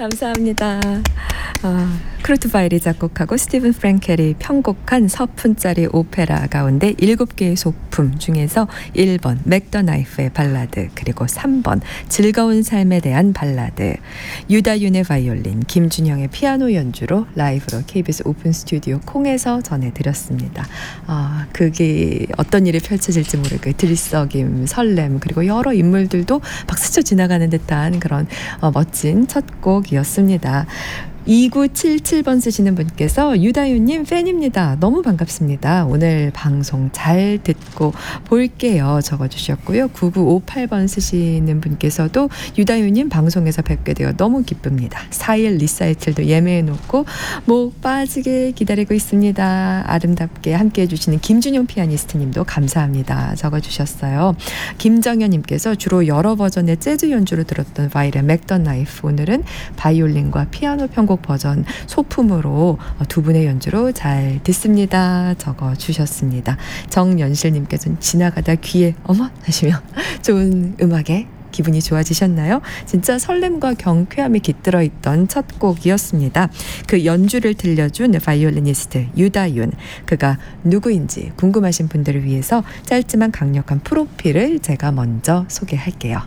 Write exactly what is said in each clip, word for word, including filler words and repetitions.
감사합니다. 어, 쿠르트 바일이 작곡하고 스티븐 프랭켈이 편곡한 서푼짜리 오페라 가운데 일곱 개의 소품 중에서 일 번 맥 더 나이프의 발라드, 그리고 삼 번 즐거운 삶에 대한 발라드, 유다윤의 바이올린, 김준형의 피아노 연주로 라이브로 케이비에스 오픈 스튜디오 콩에서 전해드렸습니다. 아, 그게 어떤 일이 펼쳐질지 모르게 들썩임, 설렘, 그리고 여러 인물들도 막 스쳐 지나가는 듯한 그런 어, 멋진 첫 곡이었습니다. 이구칠칠 번 쓰시는 분께서 유다윤님 팬입니다. 너무 반갑습니다. 오늘 방송 잘 듣고 볼게요. 적어주셨고요. 구구오팔 번 쓰시는 분께서도 유다윤님 방송에서 뵙게 되어 너무 기쁩니다. 사 일 리사이틀도 예매해놓고 목 빠지게 기다리고 있습니다. 아름답게 함께해 주시는 김준용 피아니스트님도 감사합니다. 적어주셨어요. 김정현님께서 주로 여러 버전의 재즈 연주로 들었던 바이올린 맥 더 나이프, 오늘은 바이올린과 피아노 편곡 버전 소품으로 두 분의 연주로 잘 듣습니다. 적어주셨습니다. 정연실님께서는 지나가다 귀에 어머 하시며 좋은 음악에 기분이 좋아지셨나요? 진짜 설렘과 경쾌함이 깃들어 있던 첫 곡이었습니다. 그 연주를 들려준 바이올리니스트 유다윤, 그가 누구인지 궁금하신 분들을 위해서 짧지만 강력한 프로필을 제가 먼저 소개할게요.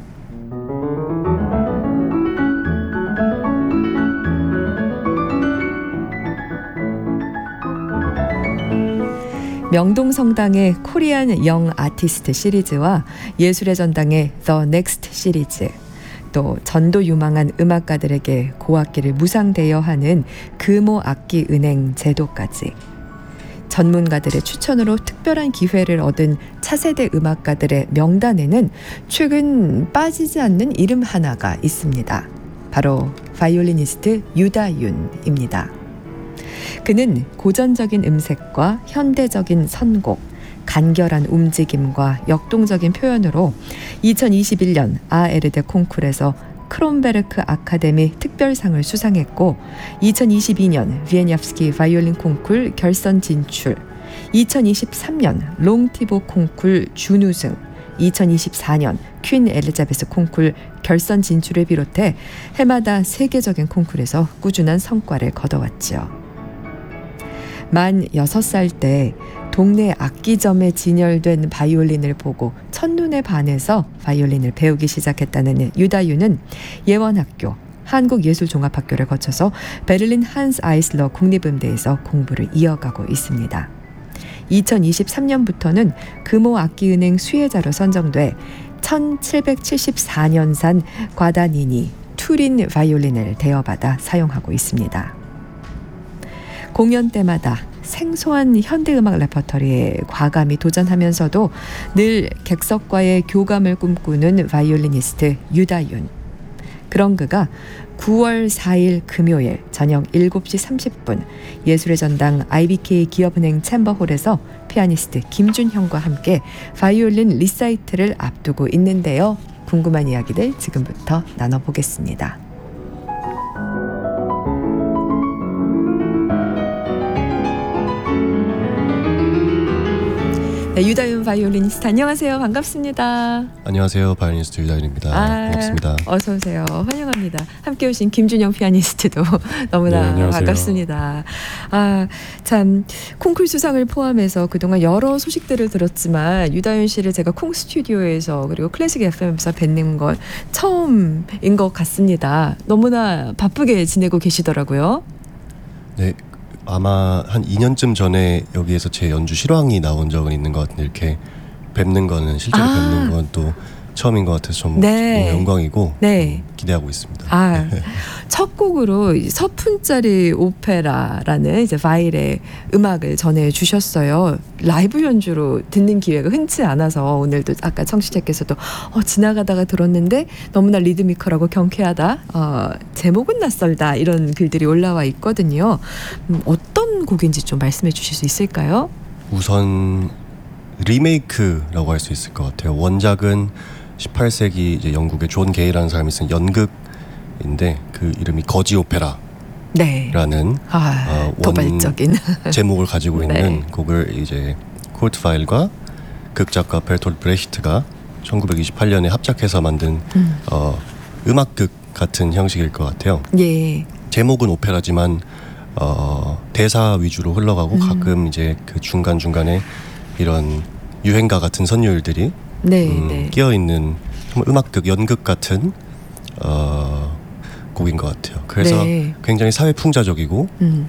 명동성당의 코리안 영 아티스트 시리즈와 예술의 전당의 The Next 시리즈, 또 전도 유망한 음악가들에게 고악기를 무상 대여하는 금호 악기 은행 제도까지, 전문가들의 추천으로 특별한 기회를 얻은 차세대 음악가들의 명단에는 최근 빠지지 않는 이름 하나가 있습니다. 바로 바이올리니스트 유다윤입니다. 그는 고전적인 음색과 현대적인 선곡, 간결한 움직임과 역동적인 표현으로 이천이십일 년 아에르데 콩쿨에서 크롬베르크 아카데미 특별상을 수상했고, 이천이십이 년 비에니압스키 바이올린 콩쿨 결선 진출, 이천이십삼 년 롱티보 콩쿨 준우승, 이천이십사 년 퀸 엘리자베스 콩쿨 결선 진출을 비롯해 해마다 세계적인 콩쿨에서 꾸준한 성과를 거둬왔죠. 만 여섯 살 때 동네 악기점에 진열된 바이올린을 보고 첫눈에 반해서 바이올린을 배우기 시작했다는 유다윤은 예원학교, 한국예술종합학교를 거쳐서 베를린 한스 아이슬러 국립음대에서 공부를 이어가고 있습니다. 이천이십삼 년부터는 금호 악기은행 수혜자로 선정돼 천칠백칠십사 년산 과다니니 투린 바이올린을 대여받아 사용하고 있습니다. 공연 때마다 생소한 현대음악 레퍼토리에 과감히 도전하면서도 늘 객석과의 교감을 꿈꾸는 바이올리니스트 유다윤. 그런 그가 구월 사일 금요일 저녁 일곱 시 삼십 분 예술의 전당 아이비케이 기업은행 챔버홀에서 피아니스트 김준형과 함께 바이올린 리사이트를 앞두고 있는데요. 궁금한 이야기들 지금부터 나눠보겠습니다. 네, 유다윤 바이올리니스트 안녕하세요. 반갑습니다. 안녕하세요. 바이올리니스트 유다윤입니다. 아, 반갑습니다. 어서 오세요. 환영합니다. 함께 오신 김준영 피아니스트도 너무나 네, 반갑습니다. 아, 참 콩쿨 수상을 포함해서 그동안 여러 소식들을 들었지만 유다윤 씨를 제가 콩 스튜디오에서 그리고 클래식 에프엠에서 뵙는 건 처음인 것 같습니다. 너무나 바쁘게 지내고 계시더라고요. 네. 아마 한 이 년쯤 전에 여기에서 제 연주 실황이 나온 적은 있는 것 같은데 이렇게 뵙는 거는 실제로 아. 뵙는 건 또 처음인 것 같아서 좀 네. 영광이고 네. 기대하고 있습니다. 아, 첫 곡으로 서푼짜리 오페라라는 이제 바일의 음악을 전해주셨어요. 라이브 연주로 듣는 기회가 흔치 않아서 오늘도 아까 청취자께서도 어, 지나가다가 들었는데 너무나 리드미컬하고 경쾌하다, 어, 제목은 낯설다, 이런 글들이 올라와 있거든요. 음, 어떤 곡인지 좀 말씀해 주실 수 있을까요? 우선 리메이크라고 할 수 있을 것 같아요. 원작은 십팔 세기 이제 영국의 존 게이라는 사람이 쓴 연극인데 그 이름이 거지 오페라라는 네. 아, 어, 도발적인 제목을 가지고 있는 네. 곡을 이제 쿠르트 바일과 극작가 베르톨트 브레히트가 천구백이십팔 년에 합작해서 만든 음. 어, 음악극 같은 형식일 것 같아요. 예. 제목은 오페라지만 어, 대사 위주로 흘러가고 음. 가끔 이제 그 중간 중간에 이런 유행가 같은 선율들이 네, 음, 네. 끼어 있는 음악극, 연극 같은 어, 곡인 것 같아요. 그래서 네. 굉장히 사회 풍자적이고 음.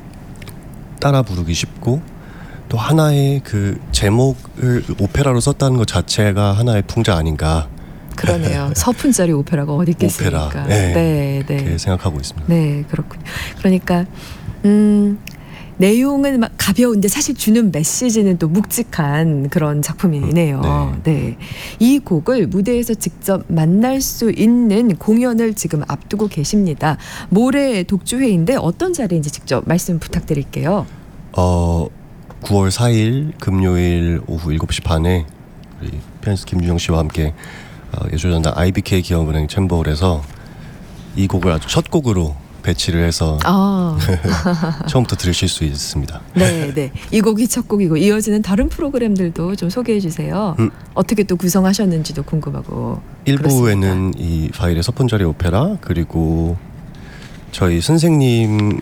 따라 부르기 쉽고 또 하나의 그 제목을 오페라로 썼다는 것 자체가 하나의 풍자 아닌가. 그러네요. 서푼짜리 오페라가 어디 있겠습니까? 오페라. 네, 네, 네. 그렇게 생각하고 있습니다. 네, 그렇군요. 그러니까 음, 내용은 막 가벼운데 사실 주는 메시지는 또 묵직한 그런 작품이네요. 음, 네. 네. 이 곡을 무대에서 직접 만날 수 있는 공연을 지금 앞두고 계십니다. 모레 독주회인데 어떤 자리인지 직접 말씀 부탁드릴게요. 어, 구월 사일 금요일 오후 일곱 시 반에 우리 피아니스트 김준영 씨와 함께 어, 예술전당 아이비케이 기업은행 챔버홀에서 이 곡을 아주 첫 곡으로 배치를 해서 아. 처음부터 들으실 수 있습니다. 네, 네. 이 곡이 첫 곡이고 이어지는 다른 프로그램들도 좀 소개해 주세요. 음. 어떻게 또 구성하셨는지도 궁금하고. 일 부에는 이 바이엘의 서푼짜리 오페라 그리고 저희 선생님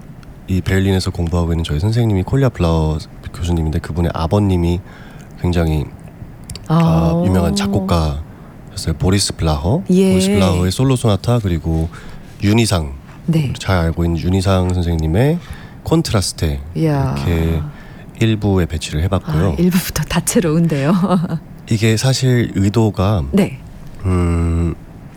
이 베를린에서 공부하고 있는 저희 선생님이 콜리아 블라우 교수님인데 그분의 아버님이 굉장히 아. 어, 유명한 작곡가였어요. 보리스 블라허. 예. 보리스 블라허의 솔로 소나타 그리고 윤희상 네. 잘 알고 있는 윤희상 선생님의 콘트라스테 이야. 이렇게 일부에 배치를 해봤고요. 아, 일부부터 다채로운데요. 이게 사실 의도가 네. 음,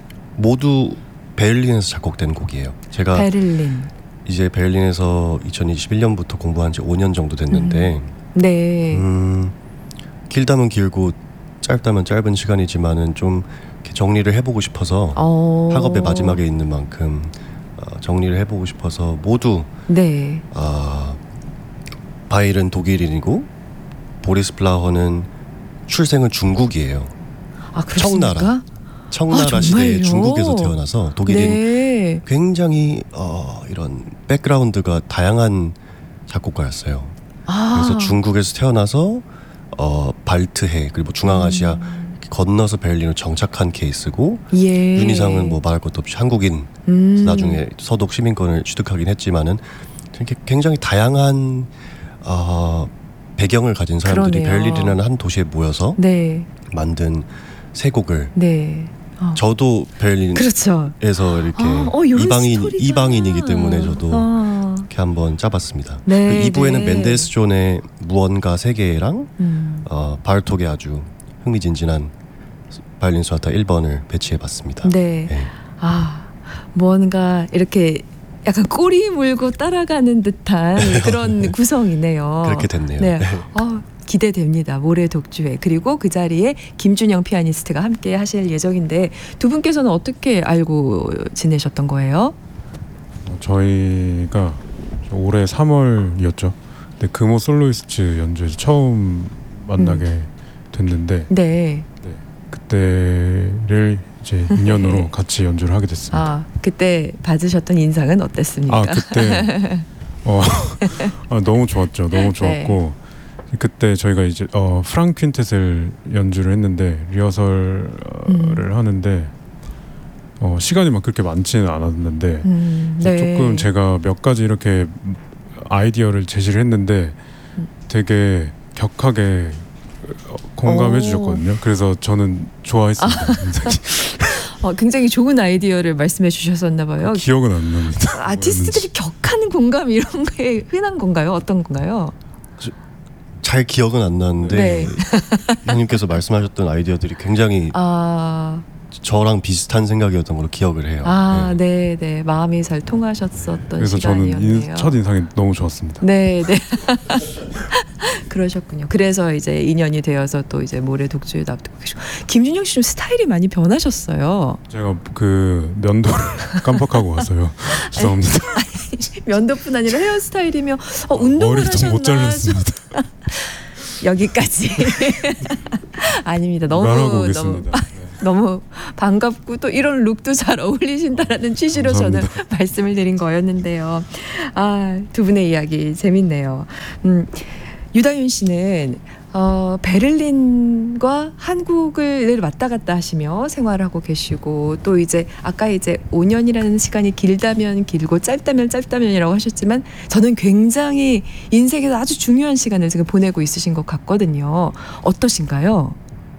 모두 베를린에서 작곡된 곡이에요. 제가 베를린. 이제 베를린에서 이천이십일 년부터 공부한 지 오 년 정도 됐는데 음. 네. 음, 길다면 길고 짧다면 짧은 시간이지만은 좀 이렇게 정리를 해보고 싶어서 오. 학업의 마지막에 있는 만큼 어, 정리를 해보고 싶어서 모두 네. 어, 바이엘은 독일인이고 보리스 블라허는 출생은 중국이에요. 아, 그렇습니까? 청나라. 청나라 아, 시대에 중국에서 태어나서 독일인 네. 굉장히 어, 이런 백그라운드가 다양한 작곡가였어요. 아. 그래서 중국에서 태어나서 어, 발트해 그리고 중앙아시아 음. 건너서 베를린으로 정착한 케이스고 예. 윤희상은 뭐 말할 것도 없이 한국인 음. 나중에 서독 시민권을 취득하긴 했지만은 굉장히 다양한 어, 배경을 가진 사람들이 그러네요. 베를린이라는 한 도시에 모여서 네. 만든 세 곡을 네. 어. 저도 베를린에서 그렇죠. 이렇게 아, 어, 이방인 스토리가. 이방인이기 때문에 저도 아. 이렇게 한번 짜봤습니다. 네, 그 이 부에는 네. 멘델스 존의 무언가 세계랑 음. 어, 바르톡의 아주 흥미진진한 바이올린 소나타 일 번을 배치해봤습니다. 네. 네. 아 무언가 이렇게 약간 꼬리 물고 따라가는 듯한 그런 네. 구성이네요. 그렇게 됐네요. 네. 어, 기대됩니다. 모레 독주회. 그리고 그 자리에 김준영 피아니스트가 함께 하실 예정인데 두 분께서는 어떻게 알고 지내셨던 거예요? 저희가 올해 삼월이었죠. 근데 금호 솔로이스트 연주에서 처음 만나게 음. 됐는데 네. 네. 그때를 이제 인연으로 같이 연주를 하게 됐습니다. 아, 그때 받으셨던 인상은 어땠습니까? 아, 그때 어, 아, 너무 좋았죠. 너무 좋았고 네. 그때 저희가 이제 어, 프랑크 퀸텟을 연주를 했는데 리허설을 음. 하는데 어, 시간이 막 그렇게 많지는 않았는데 음, 네. 조금 제가 몇 가지 이렇게 아이디어를 제시를 했는데 되게 격하게 공감해 오. 주셨거든요. 그래서 저는 좋아했습니다. 아. 어, 굉장히 좋은 아이디어를 말씀해 주셨었나 봐요. 기억은 안 납니다. 아티스트들이 격한 공감 이런 게 흔한 건가요? 어떤 건가요? 잘 기억은 안 나는데 네. 형님께서 말씀하셨던 아이디어들이 굉장히 아... 저랑 비슷한 생각이었던 걸로 기억을 해요. 아, 네, 네, 네. 마음이 잘 통하셨었던 그래서 시간이었네요. 저는 인, 첫 인상이 너무 좋았습니다. 네, 네. 그러셨군요. 그래서 이제 인연이 되어서 또 이제 모레 독주에 납득. 김준영 씨 좀 스타일이 많이 변하셨어요. 제가 그 면도를 깜빡하고 와서요. 죄송합니다. 면도뿐 아니라 헤어스타일이며 어, 운동을 머리를 하셨나? 못 잘랐습니다. 여기까지. 아닙니다. 너무 너무 너무 반갑고 또 이런 룩도 잘 어울리신다라는 취지로 감사합니다. 저는 말씀을 드린 거였는데요. 아, 두 분의 이야기 재밌네요. 음, 유다윤 씨는 어, 베를린과 한국을 왔다 갔다 하시며 생활하고 계시고 또 이제 아까 이제 오 년이라는 시간이 길다면 길고 짧다면 짧다면이라고 하셨지만 저는 굉장히 인생에서 아주 중요한 시간을 지금 보내고 있으신 것 같거든요. 어떠신가요?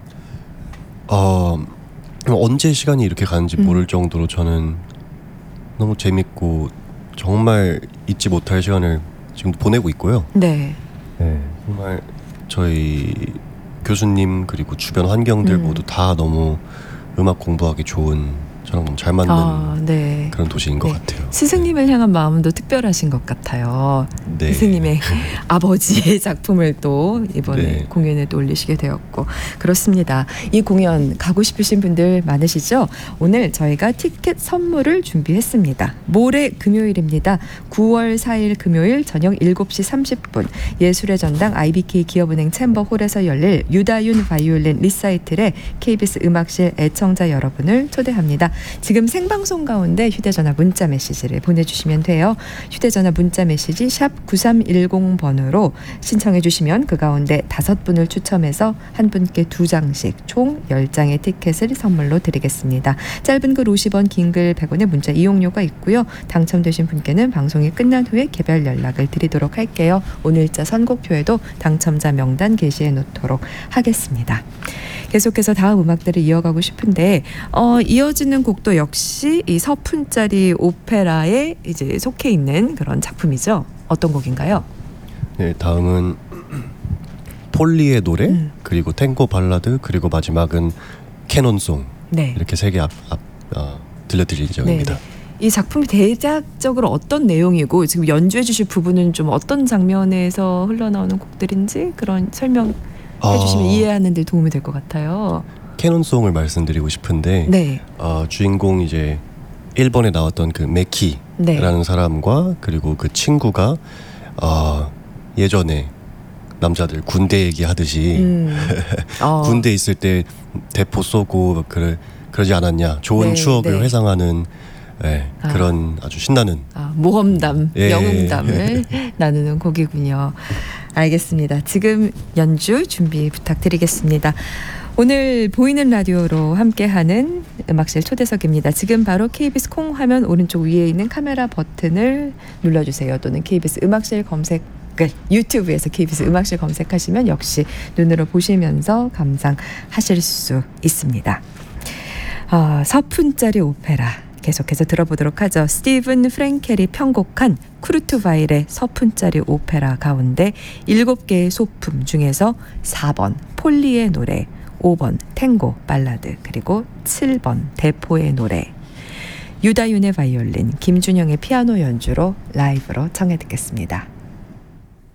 어, 언제 시간이 이렇게 가는지 음. 모를 정도로 저는 너무 재밌고 정말 잊지 못할 시간을 지금 보내고 있고요. 네. 네, 정말 저희 교수님 그리고 주변 환경들 음. 모두 다 너무 음악 공부하기 좋은 저랑 너무 잘 맞는 아, 네. 그런 도시인 것 네. 같아요. 스승님을 향한 마음도 특별하신 것 같아요. 네. 스승님의 아버지의 작품을 또 이번에 네. 공연에 또 올리시게 되었고 그렇습니다. 이 공연 가고 싶으신 분들 많으시죠? 오늘 저희가 티켓 선물을 준비했습니다. 모레 금요일입니다. 구월 사일 금요일 저녁 일곱 시 삼십 분 예술의 전당 아이비케이 기업은행 챔버홀에서 열릴 유다윤 바이올린 리사이틀에 케이비에스 음악실 애청자 여러분을 초대합니다. 지금 생방송 가운데 휴대전화 문자 메시지를 보내주시면 돼요. 휴대전화 문자 메시지 샵 구삼일공 번으로 신청해 주시면 그 가운데 다섯 분을 추첨해서 한 분께 두 장씩 총 열 장의 티켓을 선물로 드리겠습니다. 짧은 글 오십 원, 긴 글 백 원의 문자 이용료가 있고요. 당첨되신 분께는 방송이 끝난 후에 개별 연락을 드리도록 할게요. 오늘자 선곡표에도 당첨자 명단 게시해 놓도록 하겠습니다. 계속해서 다음 음악들을 이어가고 싶은데 어, 이어지는 곡도 역시 이 서푼짜리 오페라에 이제 속해 있는 그런 작품이죠. 어떤 곡인가요? 네, 다음은 폴리의 노래 음. 그리고 탱고 발라드 그리고 마지막은 캐논송 네. 이렇게 세 개 앞, 앞, 어, 들려드릴 예정입니다. 네. 이 작품이 대략적으로 어떤 내용이고 지금 연주해 주실 부분은 좀 어떤 장면에서 흘러나오는 곡들인지 그런 설명해 주시면 어, 이해하는 데 도움이 될 것 같아요. 캐논송을 말씀드리고 싶은데 네. 어, 주인공 이제 일 번에 나왔던 그 메키라는 네. 사람과 그리고 그 친구가 어, 예전에 남자들 군대 얘기하듯이 음. 어. 군대 있을 때 대포 쏘고 그러, 그러지 않았냐 좋은 네, 추억을 네. 회상하는 예, 아. 그런 아주 신나는 아, 모험담, 예. 영웅담을 나누는 곡이군요. 알겠습니다. 지금 연주 준비 부탁드리겠습니다. 오늘 보이는 라디오로 함께하는 음악실 초대석입니다. 지금 바로 케이비에스 콩 화면 오른쪽 위에 있는 카메라 버튼을 눌러주세요. 또는 케이비에스 음악실 검색을 유튜브에서 케이비에스 음악실 검색하시면 역시 눈으로 보시면서 감상하실 수 있습니다. 어, 서푼짜리 오페라 계속해서 들어보도록 하죠. 스티븐 프랭켈이 편곡한 쿠르트와일의 서푼짜리 오페라 가운데 일곱 개의 소품 중에서 사 번 폴리의 노래, 오 번 탱고 발라드, 그리고 칠 번 대포의 노래. 유다윤의 바이올린, 김준영의 피아노 연주로 라이브로 청해 듣겠습니다.